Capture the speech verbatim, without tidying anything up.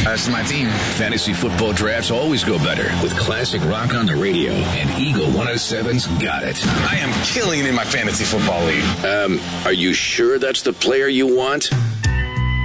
That's my team. Fantasy football drafts always go better with classic rock on the radio, and Eagle one oh seven's got it. I am killing in my fantasy football league. Um, are you sure that's the player you want?